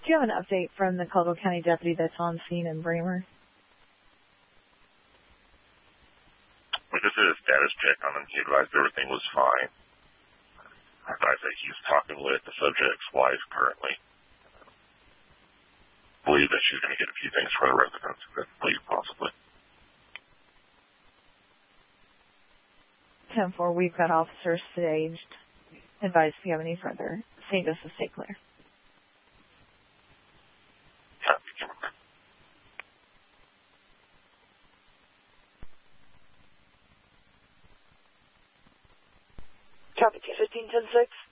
Do you have an update from the Caldwell County deputy that's on scene in Bremer? We just did a status check on him. He advised everything was fine. I advised that he's talking with the subject's wife currently. I believe that she's going to get a few things for the residents that leave, possibly. 10-4, we've got officers staged. Advise if you have any further. St. Joseph, stay clear. Copy 215-10-6.